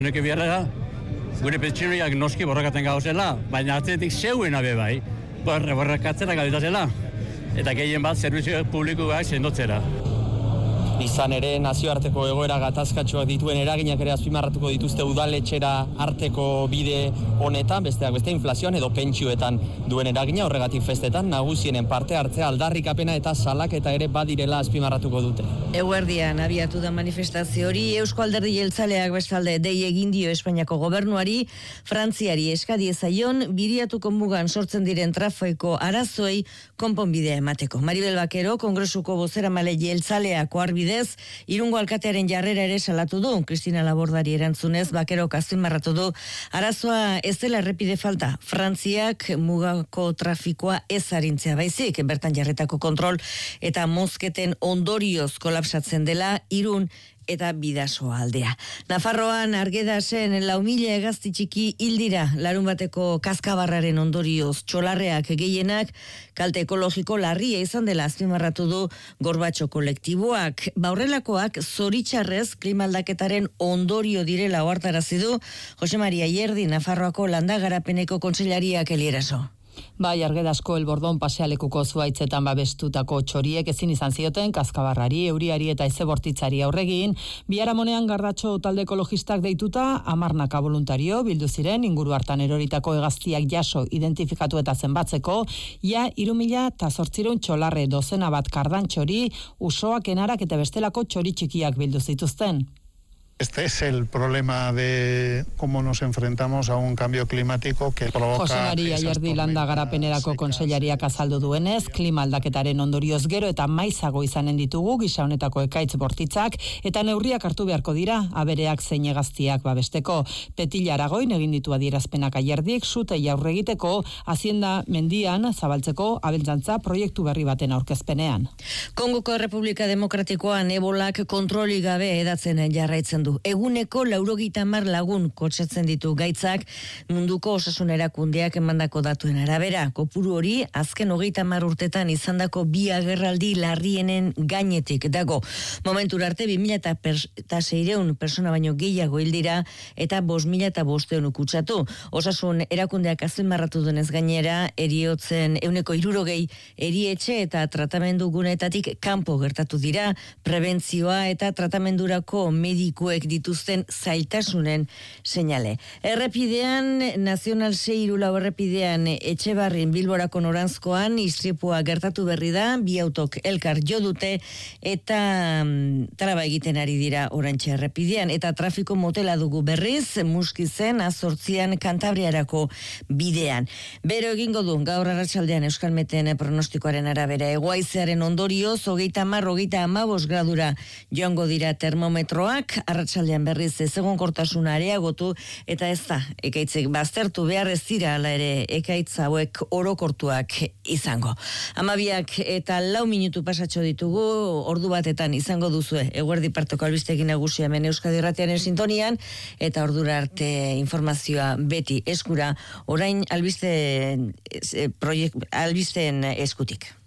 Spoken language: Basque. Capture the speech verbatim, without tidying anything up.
Neke biharra, gure pentsioiak noski borrokatzen gauzela, baina atzetik zeuen abe bai, borre borrokatzera gabitazela, eta gehien bat zerbizio publikoak sendotzera. Izan ere, nazioarteko egoera gatazkatsuak dituen eraginak ere azpimarratuko dituzte udaletxera arteko bide honetan, besteak beste inflazioan edo pentsioetan duen eragina, horregatik festetan nagusienen parte hartzea aldarrikapena eta salaketa ere badirela azpimarratuko dute. Eguerdian abiatu da manifestazio hori, Eusko Alderdi Jeltzaleak bestalde dei egin dio Espainiako gobernuari, Frantziari eskadi ezaion biriatuko mugan sortzen diren trafiko arazoei konponbidea emateko. Maribel Bakero, Kongresuko bozeramale Jeltzaleako arbide Irungo alkatearen jarrera ere salatu du. Kristina Labordari erantzunez, Bakerok azpimarratu du arazoa ez dela errepide falta. Frantziak mugako trafikoa ez arintzea baizik, bertan jarretako kontrol eta mozketen ondorioz kolapsatzen dela Irun eta Bidasoa aldea. Nafarroan Argedasen lau mila hegazti txiki hildira larun bateko kaskabarraren ondorioz txolarreak gehienak kalte ekologiko larria izan dela azpimarratu du Gorbatxo kolektiboak. Baurrelakoak zoritxarrez klimaldaketaren ondorio direla ohartarazi du Jose Maria Ierdi Nafarroako landagarapeneko kontseilariak Elieraso. Bai, Argedasko elbordon pasealekuko zuaitzetan babestutako txoriek ezin izan zioten kaskabarrari, euriari eta ezebortitzari aurregin, biharamonean Gardatxo talde ekologistak deituta hamarnaka voluntario bildu ziren inguru hartan eroritako hegaztiak jaso identifikatu eta zenbatzeko, ia hiru mila eta zortziehun txolarre dozena bat kardantxori, usoak, enarak eta bestelako txori txikiak bildu zituzten. Este es el problema de cómo nos enfrentamos a un cambio climático que provoca... Jose Maria Ierdi landa garapenerako konsellariak azaldu duenez, klima aldaketaren ondorioz gero eta maizago izanen ditugu gisa honetako ekaitz bortitzak eta neurriak hartu beharko dira abereak zein hegaztiak babesteko. Petila Aragoin egin ditu adierazpenak Ierdik sutei aurre egiteko Hazienda mendian zabaltzeko abeltzantza proiektu berri baten aurkezpenean. Kongoko Errepublika Demokratikoan ebolak kontroli gabe edatzen jarraitzen du. Eguneko laurogeita hamar lagun kotxatzen ditu gaitzak munduko osasun erakundeak emandako datuen arabera. Kopuru hori azken hogeita hamar urtetan izandako bi agerraldi larrienen gainetik dago. Momentura arte bi mila seiehun persona baino gehiago hil dira eta bost mila bostehun kutsatu. Osasun erakundeak azpimarratu duenez gainera eriotzen ehuneko hirurogei erietxe eta tratamendu guneetatik kanpo gertatu dira, prebentzioa eta tratamendurako medikuek dituzten zailtasunen seinale. Errepidean, Nazional sei hiru lau errepidean Etxebarrin Bilborako noranzkoan istripua gertatu berri da, bi autok elkar jo dute eta um, traba egiten ari dira orantxe errepidean eta trafiko motela dugu berriz, Muskizen azortzian Kantabriarako bidean. Bero egingo du, gaur arratsaldean Euskalmeten pronostikoaren arabera hegoaizearen ondorioz, hogeita hamar, hogeita hamabost gradura joango dira termometroak, arratsaldean berriz ezegonkortasuna areagotu eta ez da ekaitzek baztertu behar ez dira ala ere ekaitz hauek orokortuak izango. Hamabiak eta lau minutu pasatxo ditugu, ordu batetan izango duzue eguerdi parteko albistegi nagusia hemen Euskadi Irratiaren sintonian eta ordura arte informazioa beti eskura orain albiste proiekt albisteen eskutik.